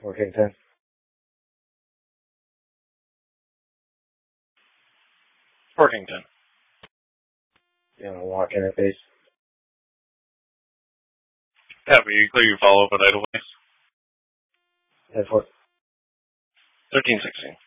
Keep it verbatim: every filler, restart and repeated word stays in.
Workington. Workington. You want to walk in at base? Yeah, but you clear your follow-up at Idleways? That's what? thirteen sixteen.